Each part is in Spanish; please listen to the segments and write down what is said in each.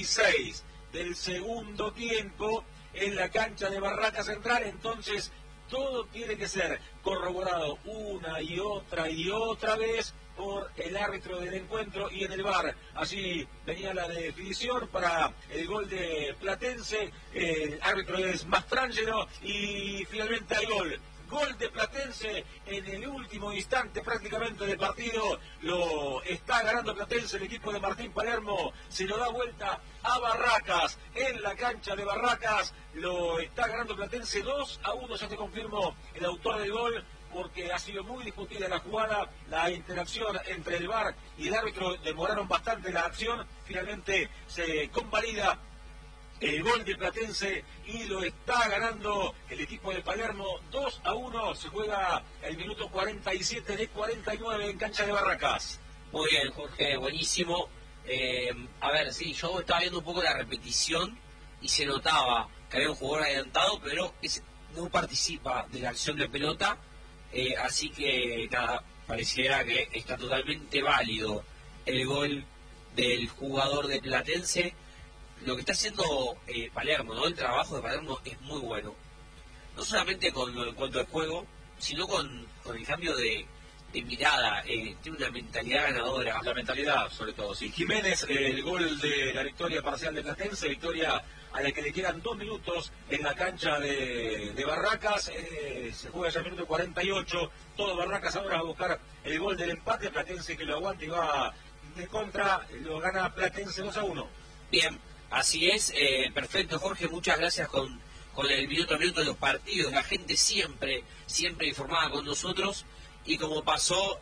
46 del segundo tiempo en la cancha de Barracas Central. Entonces todo tiene que ser corroborado una y otra vez por el árbitro del encuentro y en el VAR. Así venía la definición para el gol de Platense. El árbitro es Mastrangelo y finalmente hay gol. Gol de Platense en el último instante prácticamente del partido. Lo está ganando Platense, el equipo de Martín Palermo. Se lo da vuelta a Barracas en la cancha de Barracas. Lo está ganando Platense 2-1. Ya te confirmo el autor del gol, porque ha sido muy discutida la jugada, la interacción entre el VAR y el árbitro demoraron bastante la acción. Finalmente se convalida el gol de Platense y lo está ganando el equipo de Palermo 2-1. Se juega el minuto 47 de 49 en cancha de Barracas. Muy bien, Jorge, buenísimo. A ver, sí, yo estaba viendo un poco la repetición y se notaba que había un jugador adelantado, pero no participa de la acción de pelota. Así que nada, pareciera que está totalmente válido el gol del jugador de Platense. Lo que está haciendo Palermo, ¿no? El trabajo de Palermo es muy bueno. No solamente en cuanto al juego, sino con el cambio de mirada. Tiene una mentalidad ganadora. La mentalidad, sobre todo, sí. Jiménez, el gol de la victoria parcial de Platense, victoria a la que le quedan 2 minutos en la cancha de Barracas. Se juega ya el minuto 48. Todo Barracas ahora va a buscar el gol del empate. Platense que lo aguanta y va de contra. Lo gana Platense 2-1. Bien, así es. Perfecto, Jorge. Muchas gracias con el minuto a minuto de los partidos. La gente siempre informada con nosotros. Y como pasó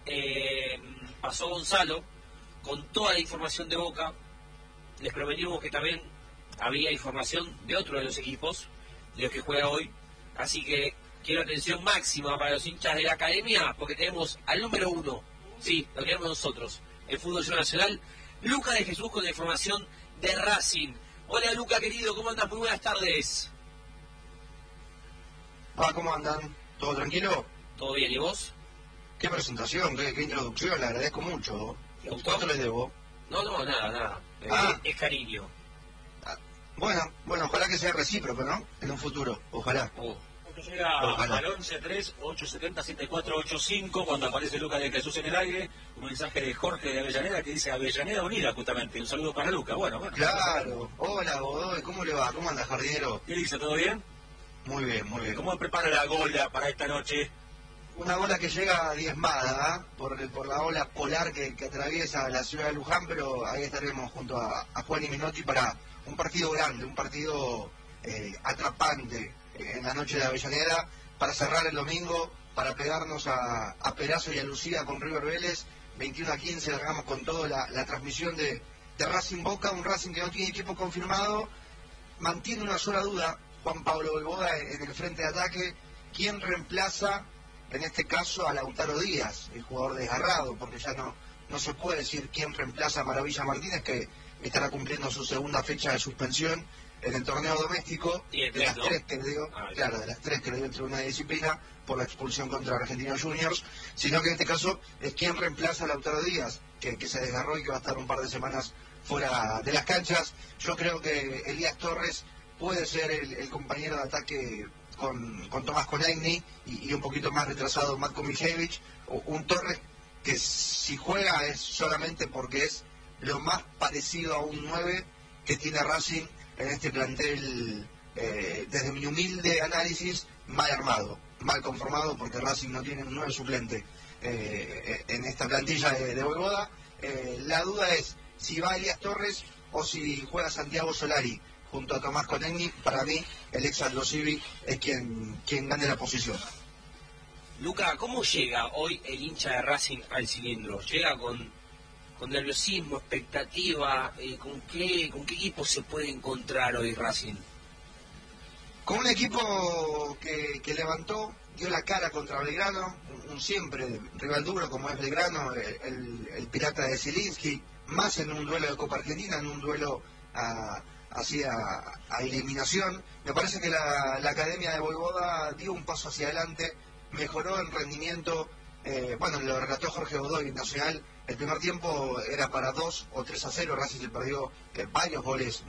Gonzalo, con toda la información de Boca, les prometimos que también había información de otro de los equipos, de los que juega hoy. Así que quiero atención máxima para los hinchas de la academia, porque tenemos al número 1, sí, lo tenemos nosotros, el fútbol nacional, Luca de Jesús, con la información de Racing. Hola Luca, querido, ¿cómo andas? Muy buenas tardes. ¿Cómo andan? ¿Todo tranquilo? ¿Todo bien? ¿Y vos? Qué presentación, qué introducción, le agradezco mucho. ¿Te gustó? ¿Cuánto les debo? No, nada. Es cariño. Bueno, ojalá que sea recíproco, ¿no? En un futuro, ojalá. Esto llega al 11-3-870-7485 cuando aparece Luca de Jesús en el aire. Un mensaje de Jorge de Avellaneda que dice Avellaneda Unida, justamente. Un saludo para Luca. Bueno. Claro. Hola, Godoy, ¿cómo le va? ¿Cómo anda, jardinero? ¿Qué dice? ¿Todo bien? Muy bien. ¿Cómo prepara la gola para esta noche? Una ola que llega diezmada, por la ola polar que atraviesa la ciudad de Luján, pero ahí estaremos junto a Juan y Menotti para un partido grande, un partido atrapante en la noche de Avellaneda, para cerrar el domingo, para pegarnos a Perazo y a Lucía con River Vélez. 21-15 largamos con todo la transmisión de Racing Boca, un Racing que no tiene equipo confirmado, mantiene una sola duda, Juan Pablo Boivoda en el frente de ataque. ¿Quién reemplaza en este caso a Lautaro Díaz, el jugador desgarrado? Porque ya no se puede decir quién reemplaza a Maravilla Martínez, que estará cumpliendo su segunda fecha de suspensión en el torneo doméstico, de las tres que le dio, de las tres que le dio entre una disciplina por la expulsión contra Argentinos Juniors, sino que en este caso es quién reemplaza a Lautaro Díaz, que se desgarró y que va a estar un par de semanas fuera de las canchas. Yo creo que Elías Torres puede ser el compañero de ataque con Tomás Konechny y un poquito más retrasado Matko Mijevich, un Torres que si juega es solamente porque es lo más parecido a un 9 que tiene Racing en este plantel, desde mi humilde análisis, mal armado, mal conformado, porque Racing no tiene un 9 suplente en esta plantilla de Boivoda. La duda es si va Elías Torres o si juega Santiago Solari junto a Tomás Konechny. Para mí, el ex Aldo Civi es quien gane la posición. Luca, ¿cómo llega hoy el hincha de Racing al cilindro? ¿Llega con nerviosismo, expectativa? ¿Con qué equipo se puede encontrar hoy Racing? Con un equipo que levantó, dio la cara contra Belgrano, un siempre rival duro como es Belgrano, el pirata de Zielinski, más en un duelo de Copa Argentina, en un duelo a eliminación. Me parece que la academia de Boivoda dio un paso hacia adelante, mejoró en rendimiento. Lo relató Jorge Godoy en Nacional. El primer tiempo era para 2 o 3-0, Racing se perdió varios goles